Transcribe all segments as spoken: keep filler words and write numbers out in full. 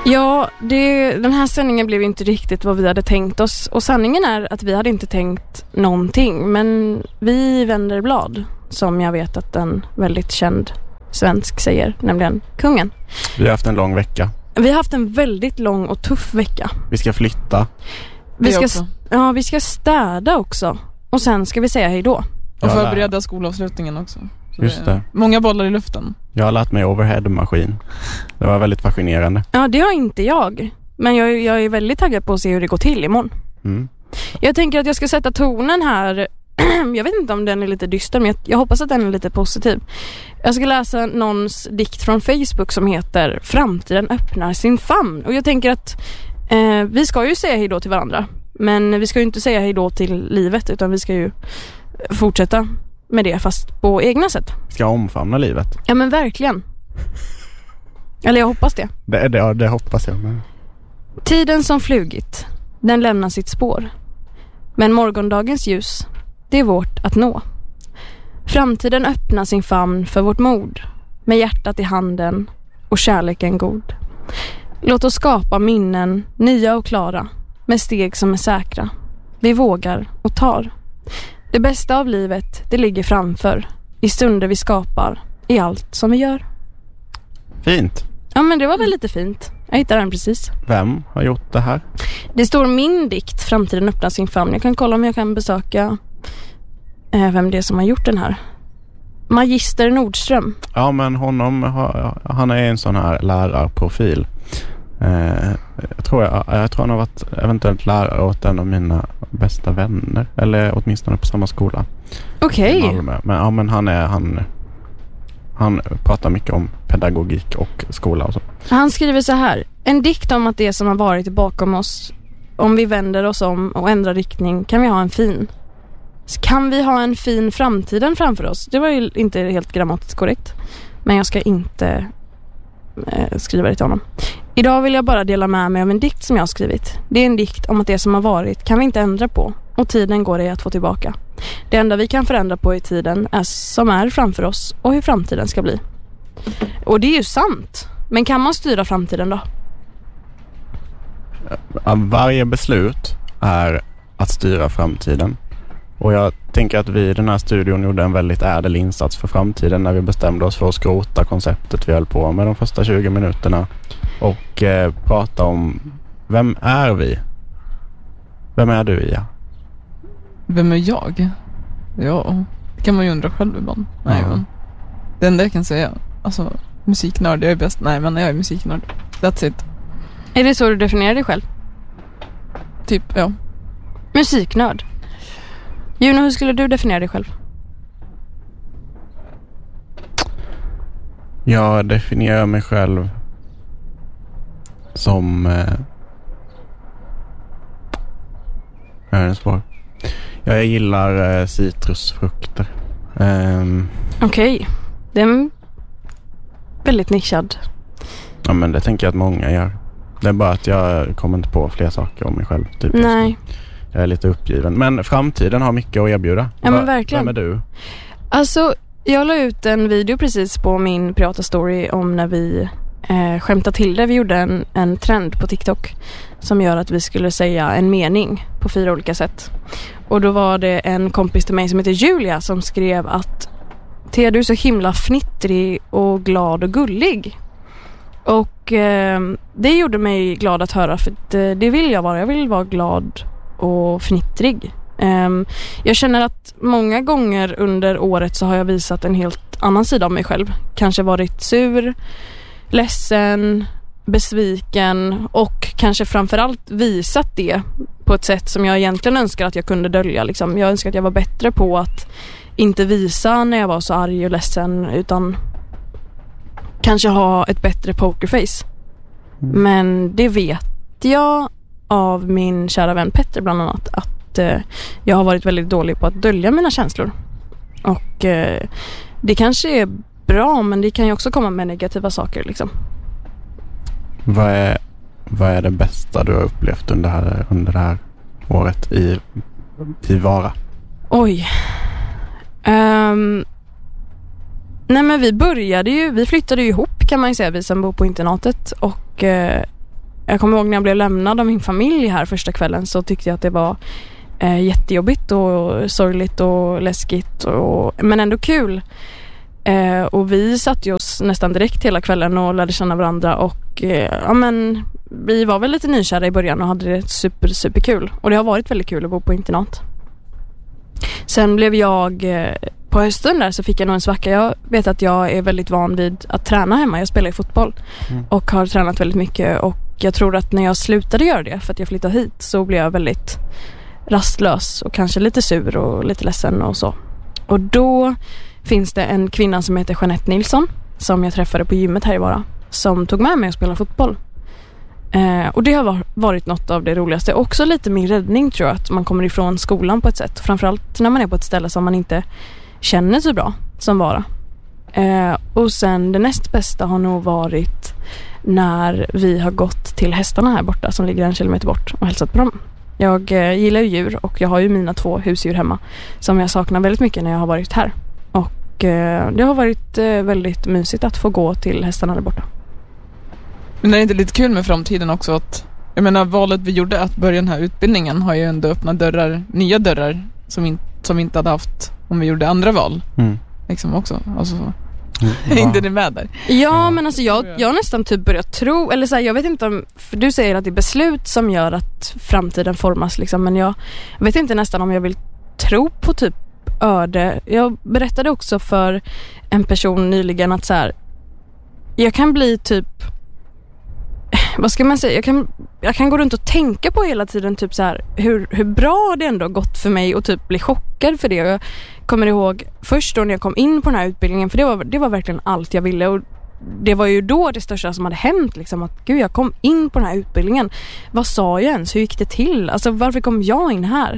Ja, det, den här sändningen blev inte riktigt vad vi hade tänkt oss. Och sanningen är att vi hade inte tänkt någonting. Men vi vänder blad, som jag vet att en väldigt känd svensk säger, nämligen kungen. Vi har haft en lång vecka. Vi har haft en väldigt lång och tuff vecka. Vi ska flytta. Vi ska, ja, vi ska städa också. Och sen ska vi säga hej då. Och förbereda skolavslutningen också. Så just det. Många bollar i luften. Jag har lärt mig overhead-maskin. Det var väldigt fascinerande. Ja, det har inte jag. Men jag, jag är väldigt taggad på att se hur det går till imorgon. Mm. Jag tänker att jag ska sätta tonen här. Jag vet inte om den är lite dyster, men jag, jag hoppas att den är lite positiv. Jag ska läsa någons dikt från Facebook som heter Framtiden öppnar sin famn. Och jag tänker att eh, vi ska ju säga hej då till varandra. Men vi ska ju inte säga hej då till livet, utan vi ska ju fortsätta med det, fast på egna sätt. Ska omfamna livet. Ja, men verkligen. Eller jag hoppas det. Det, det, det hoppas jag. Men... Tiden som flugit, den lämnar sitt spår. Men morgondagens ljus, det är vårt att nå. Framtiden öppnar sin famn för vårt mod, med hjärtat i handen och kärleken god. Låt oss skapa minnen, nya och klara, med steg som är säkra. Vi vågar och tar. Det bästa av livet, det ligger framför. I stunder vi skapar, i allt som vi gör. Fint. Ja, men det var väl lite fint. Jag hittade den precis. Vem har gjort det här? Det står min dikt, Framtiden öppnar sin famn. Jag kan kolla om jag kan besöka eh, vem det är som har gjort den här. Magister Nordström. Ja, men honom har, han är en sån här lärarprofil. Eh, jag, tror jag, jag tror han har varit eventuellt lärare åt en av mina bästa vänner. Eller åtminstone på samma skola. Okej. Okay. Men, ja, men han är... Han, Han pratar mycket om pedagogik och skola och så. Han skriver så här: en dikt om att det som har varit bakom oss, om vi vänder oss om och ändrar riktning, kan vi ha en fin. Kan vi ha en fin framtiden framför oss? Det var ju inte helt grammatiskt korrekt. Men jag ska inte eh, skriva det till honom. Idag vill jag bara dela med mig av en dikt som jag har skrivit. Det är en dikt om att det som har varit kan vi inte ändra på. Och tiden går det att få tillbaka. Det enda vi kan förändra på i tiden är som är framför oss och hur framtiden ska bli. Och det är ju sant. Men kan man styra framtiden då? Varje beslut är att styra framtiden. Och jag tänker att vi i den här studion gjorde en väldigt ädel insats för framtiden när vi bestämde oss för att skrota konceptet vi höll på med de första tjugo minuterna. Och eh, prata om, vem är vi? Vem är du, Ia? Vem är jag? Ja, det kan man ju undra själv ibland. Nej, ja. men det enda jag kan säga, alltså musiknörd, jag är bäst. Nej, men jag är musiknörd. That's it. Är det så du definierar dig själv? Typ, ja. Musiknörd. Juno, hur skulle du definiera dig själv? Jag definierar mig själv som eh, jag är en svår. Jag gillar eh, citrusfrukter. Um, Okej. Okay. Det är en väldigt nischad. Ja, men det tänker jag att många gör. Det är bara att jag kommer inte på fler saker om mig själv. Typ. Nej. Jag är lite uppgiven. Men framtiden har mycket att erbjuda. Ja, men verkligen. Vem är du? Alltså, jag la ut en video precis på min privata story om när vi eh, skämtade till det. Vi gjorde en, en trend på TikTok som gör att vi skulle säga en mening på fyra olika sätt. Och då var det en kompis till mig som heter Julia som skrev att Thea, du är så himla fnittrig och glad och gullig. Och eh, det gjorde mig glad att höra, för det, det vill jag vara. Jag vill vara glad och fnittrig. Eh, jag känner att många gånger under året så har jag visat en helt annan sida av mig själv. Kanske varit sur, ledsen, besviken och kanske framförallt visat det på ett sätt som jag egentligen önskar att jag kunde dölja. Liksom. Jag önskar att jag var bättre på att inte visa när jag var så arg och ledsen, utan kanske ha ett bättre pokerface. Mm. Men det vet jag av min kära vän Petter bland annat, att eh, jag har varit väldigt dålig på att dölja mina känslor. Och eh, det kanske är bra, men det kan ju också komma med negativa saker liksom. Vad är, vad är det bästa du har upplevt under, här, under det här året i, i Vara? Oj. Um, nej men vi började ju, vi flyttade ju ihop kan man ju säga, vi som bor på internatet. Och uh, jag kommer ihåg när jag blev lämnad av min familj här första kvällen, så tyckte jag att det var eh, jättejobbigt och sorgligt och läskigt och, men ändå kul. Eh, och vi satt ju oss nästan direkt hela kvällen och lärde känna varandra och eh, ja, men vi var väl lite nykära i början och hade det super, super kul. Och det har varit väldigt kul att bo på internat. Sen blev jag eh, på hösten där så fick jag nog en svacka. Jag vet att jag är väldigt van vid att träna hemma. Jag spelar i fotboll mm. och har tränat väldigt mycket. Och jag tror att när jag slutade göra det för att jag flyttade hit så blev jag väldigt rastlös och kanske lite sur och lite ledsen och så. Och då finns det en kvinna som heter Jeanette Nilsson som jag träffade på gymmet här i Vara, som tog med mig att spela fotboll. Eh, och det har varit något av det roligaste. Också lite min räddning tror jag, att man kommer ifrån skolan på ett sätt. Framförallt när man är på ett ställe som man inte känner så bra som Vara. Eh, och sen det näst bästa har nog varit när vi har gått till hästarna här borta som ligger en kilometer bort och hälsat på dem. Jag eh, gillar ju djur och jag har ju mina två husdjur hemma som jag saknar väldigt mycket när jag har varit här. Och eh, det har varit eh, väldigt mysigt att få gå till hästarna där borta. Men det är inte lite kul med framtiden också att, jag menar, valet vi gjorde att börja den här utbildningen har ju ändå öppnat dörrar, nya dörrar som, in, som vi inte hade haft om vi gjorde andra val. Mm. Liksom också. Alltså, mm, ja. Inte det med där. Ja, ja, men alltså jag, jag har nästan typ börjat tro, eller så här, jag vet inte om, för du säger att det är beslut som gör att framtiden formas liksom, men jag, jag vet inte nästan om jag vill tro på typ öde. Jag berättade också för en person nyligen att så här, jag kan bli typ, vad ska man säga, jag kan, jag kan gå runt och tänka på hela tiden typ så här, hur, hur bra det ändå har gått för mig och typ bli chockad för det. Och jag kommer ihåg först då när jag kom in på den här utbildningen, för det var, det var verkligen allt jag ville och det var ju då det största som hade hänt liksom, att gud, jag kom in på den här utbildningen. Vad sa jag ens? Hur gick det till? Alltså varför kom jag in här?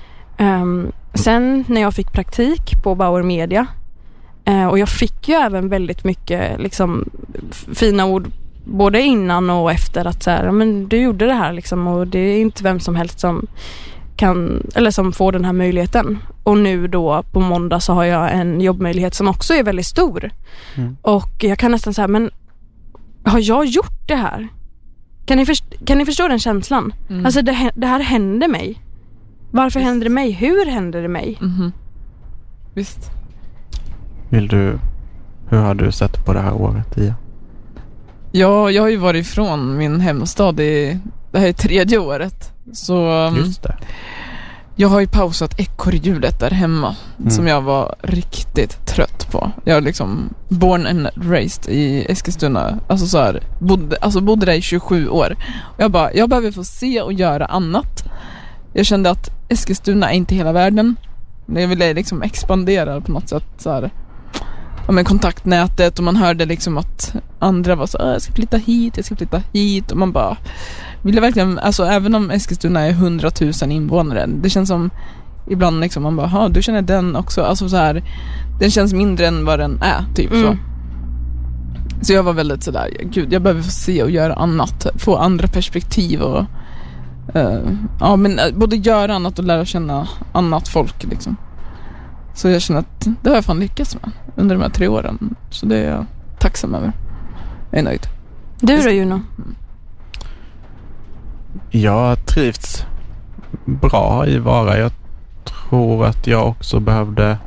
Um, sen när jag fick praktik på Bauer Media uh, och jag fick ju även väldigt mycket liksom f- fina ord både innan och efter att så här, men du gjorde det här liksom, och det är inte vem som helst som kan, eller som får den här möjligheten. Och nu då på måndag så har jag en jobbmöjlighet som också är väldigt stor. Mm. Och jag kan nästan säga, men har jag gjort det här? Kan ni, först- kan ni förstå den känslan? Mm. Alltså det, det här händer mig. Varför Visst. händer det mig? Hur händer det mig? Mm-hmm. Visst. Vill du, hur har du sett på det här året, Ia? Ja, jag har ju varit ifrån min hemstad i, det här är tredje året. Så just det. Jag har ju pausat ekorrhjulet där hemma mm. som jag var riktigt trött på. Jag är liksom born and raised i Eskilstuna. Alltså så här, bodde, alltså bodde där i tjugosju år. Och jag bara, jag behöver få se och göra annat. Jag kände att Eskilstuna är inte hela världen. Jag ville liksom expandera på något sätt så här. Ja, men kontaktnätet, och man hörde liksom att andra var så, jag ska flytta hit, jag ska flytta hit, och man bara ville verkligen, alltså även om Eskilstuna är hundratusen invånare, det känns som ibland liksom man bara, ja, du känner den också, alltså så här, den känns mindre än vad den är, typ mm. så. Så jag var väldigt sådär, gud, jag behöver få se och göra annat, få andra perspektiv och uh, ja, men både göra annat och lära känna annat folk liksom. Så jag känner att det har jag fan lyckats med under de här tre åren. Så det är jag tacksam över. Jag är nöjd. Du då, Juno? Jag har trivts bra i Vara. Jag tror att jag också behövde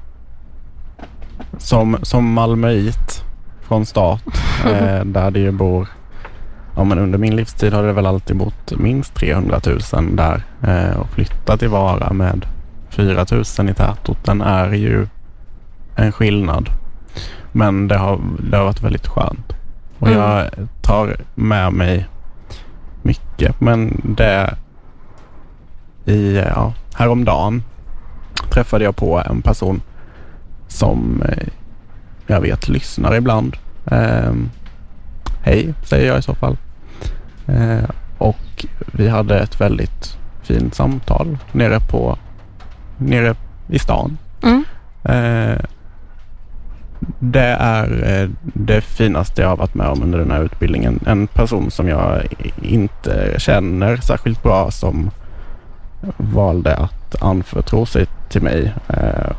som, som malmöit från start eh, där det ju bor, ja, men under min livstid har det väl alltid bott minst trehundratusen där eh, och flyttat till Vara med fyra tusen i tätorten är ju en skillnad. Men det har, det har varit väldigt skönt. Och mm. jag tar med mig mycket. Men det i, ja, häromdagen träffade jag på en person som jag vet lyssnar ibland. Eh, hej, säger jag i så fall. Eh, och vi hade ett väldigt fint samtal nere på nere i stan. Mm. Eh, det är eh, det finaste jag har varit med om under den här utbildningen. En person som jag inte känner särskilt bra som valde att anförtro sig till mig. Eh,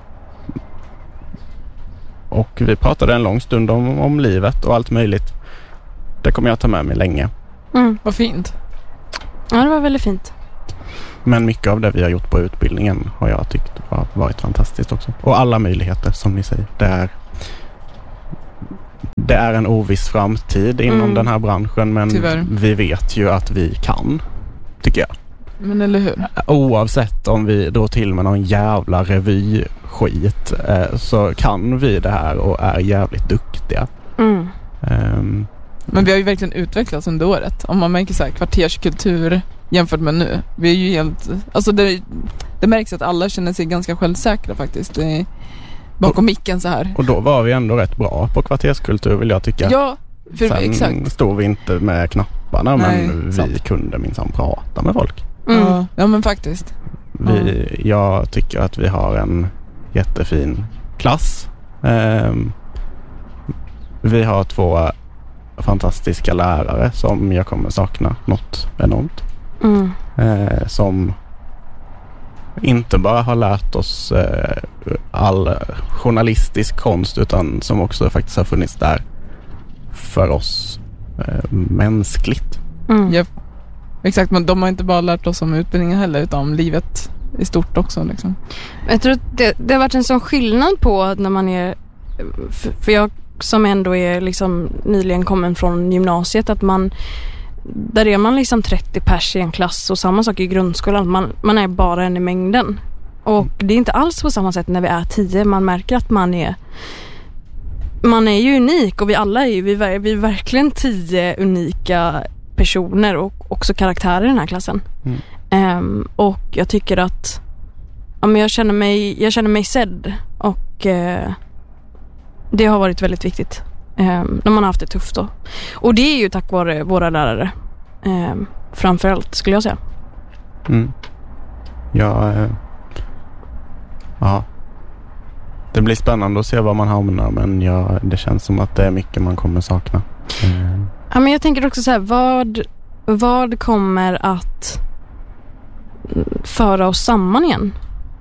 och vi pratade en lång stund om, om livet och allt möjligt. Det kommer jag ta med mig länge. Mm. Vad fint. Ja, det var väldigt fint. Men mycket av det vi har gjort på utbildningen har jag tyckt har varit fantastiskt också. Och alla möjligheter som ni säger. Det är, det är en oviss framtid inom Mm. den här branschen, men Tyvärr. vi vet ju att vi kan, tycker jag. Men eller hur? Oavsett om vi drar till med någon jävla revyskit eh, så kan vi det här och är jävligt duktiga. Mm. Um, Men vi har ju verkligen utvecklats under året. Om man märker så här kvarterskultur jämfört med nu. Vi är ju helt... Alltså det, det märks att alla känner sig ganska självsäkra faktiskt. Det är bakom micken så här. och då var vi ändå rätt bra på kvarterskultur, vill jag tycka. Ja, för, Sen exakt. stod vi inte med knapparna, Nej, men vi sant. kunde minsann prata med folk. Mm. Ja, ja, men faktiskt. Vi, jag tycker att vi har en jättefin klass. Ehm, vi har två fantastiska lärare som jag kommer sakna något enormt. Mm. Eh, som inte bara har lärt oss eh, all journalistisk konst, utan som också faktiskt har funnits där för oss eh, mänskligt. Mm. Ja, exakt, men de har inte bara lärt oss om utbildningen heller, utan om livet i stort också liksom. Jag tror att det, det har varit en sån skillnad på när man är... För, för jag som ändå är liksom nyligen kommen från gymnasiet, att man... Där är man liksom trettio pers i en klass, och samma sak i grundskolan. Man, man är bara en i mängden. Och det är inte alls på samma sätt när vi är tio. Man märker att man är... Man är ju unik, och vi alla är ju... Vi, är- vi är verkligen tio unika personer och också karaktärer i den här klassen. Mm. Ehm, och jag tycker att... Ja, men jag känner mig, jag känner mig sedd, och eh, det har varit väldigt viktigt eh, när man har haft det tufft då. Och det är ju tack vare våra lärare eh, framförallt, skulle jag säga. Mm. Ja, eh, ja. Det blir spännande att se var man hamnar, men ja, det känns som att det är mycket man kommer sakna. Eh, Ja, men jag tänker också så här, vad, vad kommer att föra oss samman igen?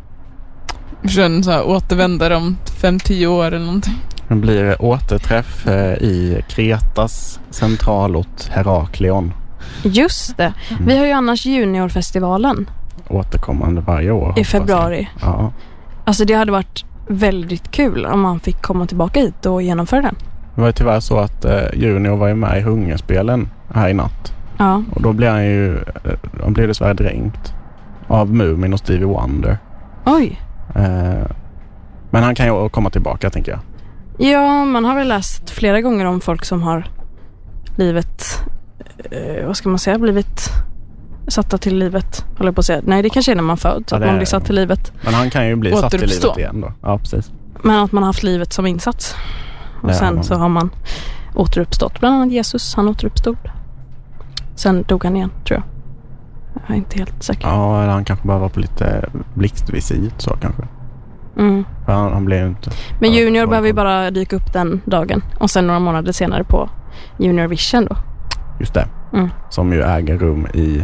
Sen så här återvänder om fem tio år eller någonting. det blir återträff eh, i Kretas centralort Heraklion. Just det. Mm. Vi har ju annars juniorfestivalen Återkommande varje år. i hoppas jag. februari. Ja. Alltså det hade varit väldigt kul om man fick komma tillbaka hit och genomföra den. Det var ju tyvärr så att eh, Junior var ju med i Hungerspelen här i natt. Ja. Och då blev han ju eh, han blev dessvärre dränkt av Mumin och Stevie Wonder. Oj. Eh, men han kan ju komma tillbaka, tänker jag. Ja, man har väl läst flera gånger om folk som har blivit, eh, vad ska man säga, blivit satta till livet, håller jag på att säga. Nej, det kanske är när man föds, Ja, att det man är- blir satt till livet. Men han kan ju bli satt till Återuppstå. livet igen då. Ja, precis. Men att man har haft livet som insats. Och Det har sen man. så har man återuppstått. Bland annat Jesus, han återuppstod. Sen dog han igen, tror jag. Jag är inte helt säker. Ja, eller han kanske bara var på lite blixtvisit så kanske. Mm. För han, han blev ju inte... Men Ja, Junior var behöver ju det- bara dyka upp den dagen. Och sen några månader senare på Junior Vision då. Just det. Mm. Som ju äger rum i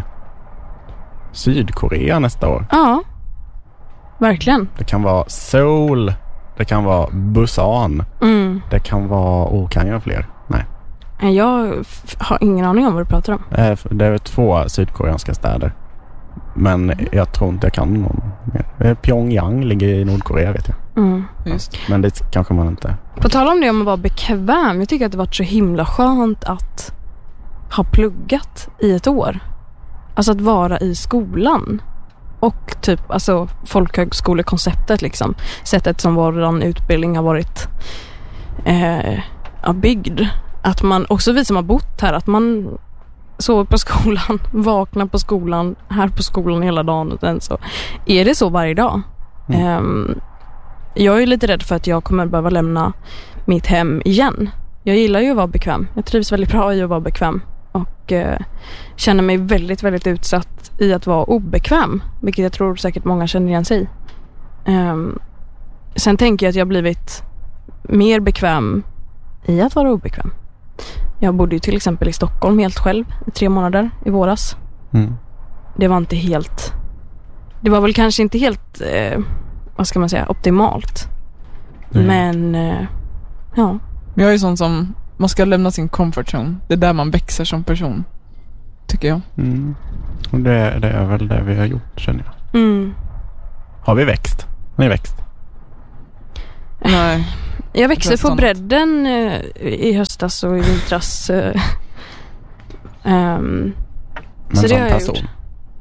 Sydkorea nästa år. Ja, verkligen. Det kan vara Seoul. Det kan vara Busan. Mm. Det kan vara... Oh, kan jag fler? Nej. Jag f- har ingen aning om vad du pratar om. Eh, Det är två sydkoreanska städer. Men jag tror inte jag kan någon mer. Eh, Pyongyang ligger i Nordkorea, vet jag. Mm. Just. Men det kanske man inte... På tal om det om att vara bekväm. Jag tycker att det varit så himla skönt att ha pluggat i ett år. Alltså att vara i skolan. Och typ alltså folkhögskolekonceptet liksom. Sättet som vår utbildning har varit eh, ja, byggd. Att man, också vi som har bott här, att man sover på skolan, vaknar på skolan, här på skolan hela dagen. Och sen så är det så varje dag. Mm. Ehm, jag är lite rädd för att jag kommer behöva lämna mitt hem igen. Jag gillar ju att vara bekväm. Jag trivs väldigt bra i att vara bekväm. Och eh, känner mig väldigt, väldigt utsatt i att vara obekväm. Vilket jag tror säkert många känner igen sig i. Ehm, sen tänker jag att jag har blivit mer bekväm i att vara obekväm. Jag bodde ju till exempel i Stockholm helt själv i tre månader i våras. Mm. Det var inte helt... Det var väl kanske inte helt, eh, vad ska man säga, optimalt. Mm. Men, eh, ja. Men jag är ju sån som, man ska lämna sin comfort zone. Det är där man växer som person. tycker jag. Mm. Och det, det är väl det vi har gjort, känner jag. Mm. Har vi växt? Har ni växt? Nej. Jag växte på Nästan. bredden eh, i höstas och i vintras. Eh, um, Men så det som har jag person? gjort.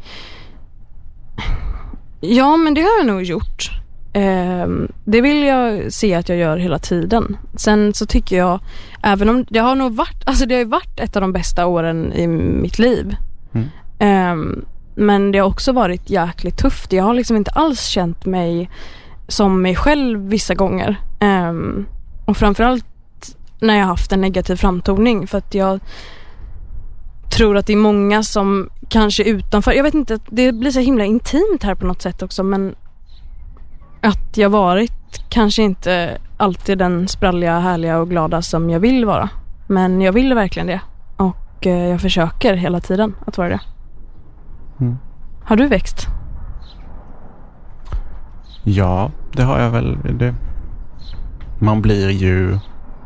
Ja, men det har jag nog gjort. Um, det vill jag se att jag gör hela tiden. Sen så tycker jag, även om det har nog varit, alltså det har ju varit ett av de bästa åren i mitt liv. Mm. Um, men det har också varit jäkligt tufft. Jag har liksom inte alls känt mig som mig själv vissa gånger. Um, och framförallt när jag har haft en negativ framtoning. För att jag tror att det är många som kanske utanför, jag vet inte, det blir så himla intimt här på något sätt också, men att jag varit kanske inte alltid den spralliga, härliga och glada som jag vill vara. Men jag vill verkligen det. Och eh, jag försöker hela tiden att vara det. Mm. Har du växt? Ja, det har jag väl. Det. Man blir ju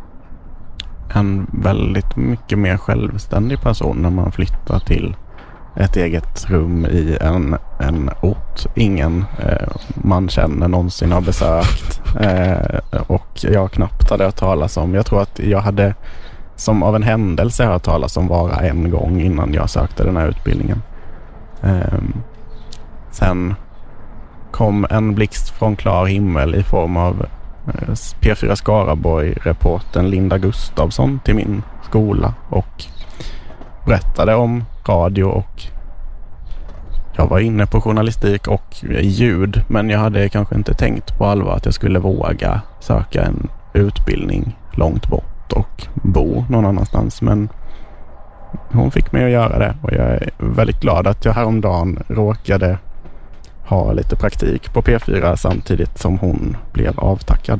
en väldigt mycket mer självständig person när man flyttar till ett eget rum i en, en ort ingen eh, man känner någonsin har besökt. Eh, och jag knappt hade hört talas om. Jag tror att jag hade som av en händelse hört talas om Vara en gång innan jag sökte den här utbildningen. Eh, sen kom en blixt från klar himmel i form av eh, P fyra Skaraborg-reporten Linda Gustafsson till min skola och berättade om radio, och jag var inne på journalistik och ljud, men jag hade kanske inte tänkt på allvar att jag skulle våga söka en utbildning långt bort och bo någon annanstans. Men hon fick mig att göra det, och jag är väldigt glad att jag häromdagen råkade ha lite praktik på P fyra samtidigt som hon blev avtackad.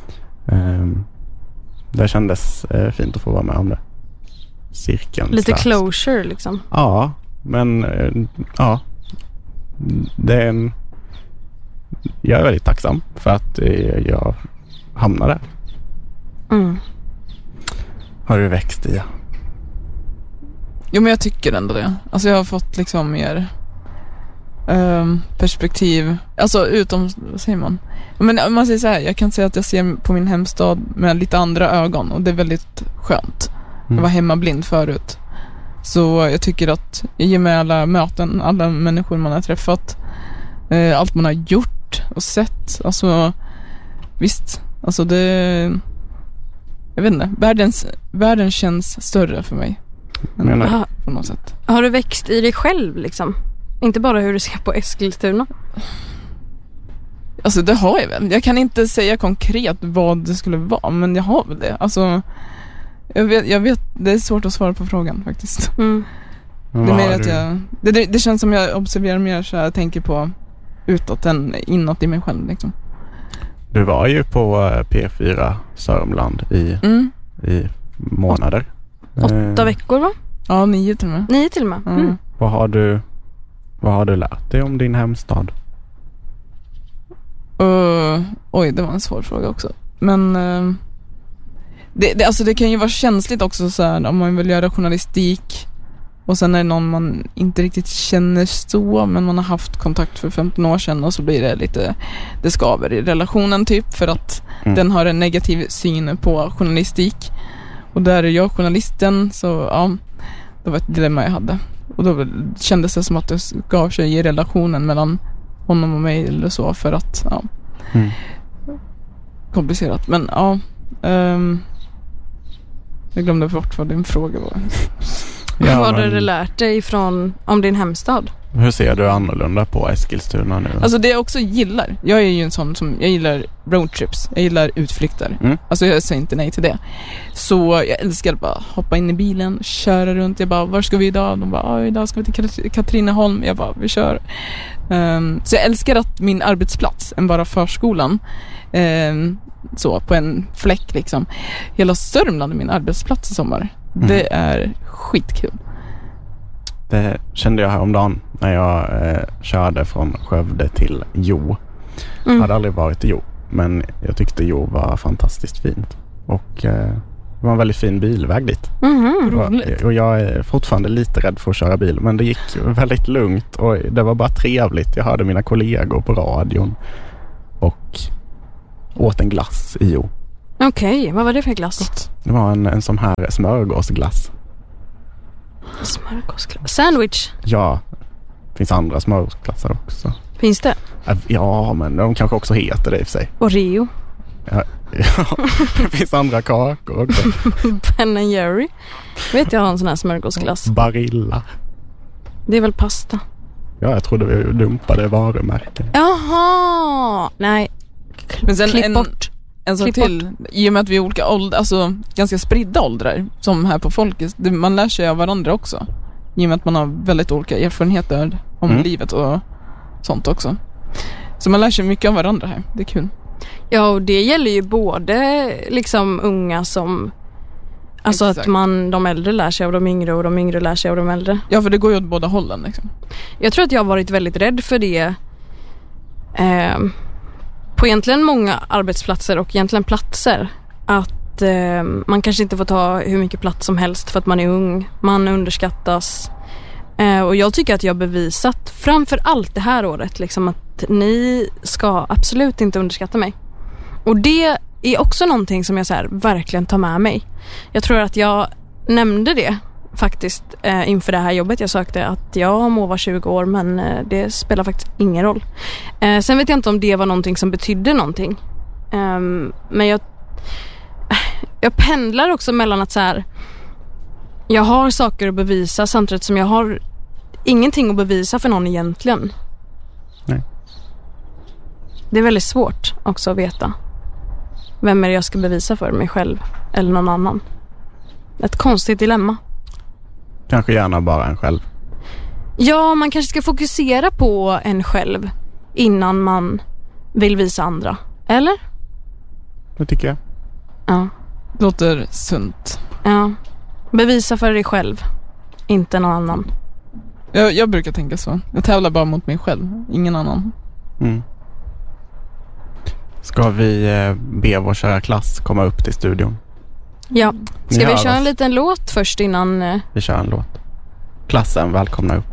Det kändes fint att få vara med om det. Cirkeln. Lite slags. closure liksom. Ja, men ja, det är en, jag är väldigt tacksam för att jag hamnade där. Mm. Har du växt i? Jo, men jag tycker ändå det. Alltså jag har fått liksom mer um, perspektiv. Alltså utom, vad säger man? Men om man säger så här, jag kan säga att jag ser på min hemstad med lite andra ögon, och det är väldigt skönt. Mm. Jag var hemmablind förut. Så jag tycker att i och med alla möten, alla människor man har träffat, eh, allt man har gjort och sett, alltså visst, alltså det, jag vet inte, världens, världen känns större för mig. Menar Aha. På något sätt. Har du växt i dig själv liksom? Inte bara hur du ser på Eskilstuna? Alltså det har jag väl. Jag kan inte säga konkret vad det skulle vara, men jag har väl det. Alltså jag vet, jag vet det är svårt att svara på frågan faktiskt. Mm. Det är mer att jag det, det, det känns som jag observerar mer så jag tänker på utåt än inåt i mig själv liksom. Du var ju på P fyra Sörmland i, Mm. i månader. Åtta eh, veckor va? Ja, nio till och med. Nio till och med. Mm. Mm. Vad har du vad har du lärt dig om din hemstad? Uh, oj, det var en svår fråga också. Men uh, det, det, alltså det kan ju vara känsligt också så här, om man vill göra journalistik och sen är det någon man inte riktigt känner så, men man har haft kontakt för femton år sedan, och så blir det lite, det skaver i relationen typ, för att Mm. den har en negativ syn på journalistik, och där är jag journalisten, så ja, det var ett dilemma jag hade, och då kändes det som att det gav sig i relationen mellan honom och mig eller så, för att ja, Mm. komplicerat, men ja, um, jag glömde bort vad din fråga var. Ja, Vad har men du lärt dig från, om din hemstad? hur ser du annorlunda på Eskilstuna nu? Alltså det jag också gillar, jag är ju en sån som, jag gillar roadtrips, jag gillar utflykter. Mm. Alltså jag säger inte nej till det. Så jag älskar bara hoppa in i bilen, köra runt. Jag bara, var ska vi idag? De bara, idag ska vi till Kat- Katrineholm. Jag bara, vi kör. Um, så jag älskar att min arbetsplats, än bara förskolan, um, så på en fläck liksom. Hela Sörmland är min arbetsplats i sommar. Mm. Det är skitkul. Det kände jag häromdagen när jag eh, körde från Skövde till Jo. Jag Mm. hade aldrig varit i Jo, men jag tyckte Jo var fantastiskt fint. Och eh, Det var en väldigt fin bilväg dit. Mhm. Roligt. Och, och jag är fortfarande lite rädd för att köra bil. Men det gick väldigt lugnt och det var bara trevligt. Jag hörde mina kollegor på radion och åt en glass i O. Okej, okay, vad var det för glass? Det var en, en sån här smörgåsglass. Smörgåsglass. Sandwich? Ja, det finns andra smörgåsglassar också. Finns det? Ja, men de kanske också heter det i och för sig. Oreo? Ja, ja, det finns andra kakor också. Ben and Jerry? Vet jag har en sån här smörgåsglass. Barilla. Det är väl pasta? Ja, jag trodde vi dumpade varumärken. Jaha! Nej. Men sen Klipp en, bort. en sak Klipp till. bort. I och med att vi är olika åldrar, alltså ganska spridda åldrar, som här på Folkis, det, man lär sig av varandra också. I och med att man har väldigt olika erfarenheter om Mm. livet och sånt också. Så man lär sig mycket av varandra här. Det är kul. Ja, och det gäller ju både liksom unga som... Alltså Exakt. att man, de äldre lär sig av de yngre och de yngre lär sig av de äldre. Ja, för det går ju åt båda hållen liksom. Jag tror att jag har varit väldigt rädd för det eh, på egentligen många arbetsplatser och egentligen platser. Att eh, man kanske inte får ta hur mycket plats som helst för att man är ung. Man underskattas. Eh, och jag tycker att jag har bevisat framför allt det här året liksom, att ni ska absolut inte underskatta mig. Och det är också någonting som jag så här, verkligen tar med mig. Jag tror att jag nämnde det faktiskt eh, inför det här jobbet jag sökte, att jag må vara tjugo år, men eh, det spelar faktiskt ingen roll. Eh, sen vet jag inte om det var någonting som betydde någonting. Eh, men jag jag pendlar också mellan att så här, jag har saker att bevisa samtidigt som jag har ingenting att bevisa för någon egentligen. Nej. Det är väldigt svårt också att veta vem är det jag ska bevisa för, mig själv eller någon annan. Ett konstigt dilemma. Kanske gärna bara en själv. Ja, man kanske ska fokusera på en själv innan man vill visa andra. Eller? Det tycker jag. Ja. Låter sunt. Ja. Bevisa för dig själv, inte någon annan. Jag, jag brukar tänka så. Jag tävlar bara mot mig själv, ingen annan. Mm. Ska vi eh, be vår kära klass komma upp till studion? Ja. Ska Ni vi hör köra oss. en liten låt först innan... eh, Vi kör en låt. Klassen, välkomna upp.